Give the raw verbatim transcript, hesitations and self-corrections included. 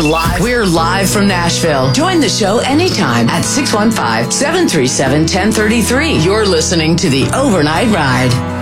live. We're live from Nashville. Join the show anytime at six one five, seven three seven, one zero three three. You're listening to The Overnight Ride.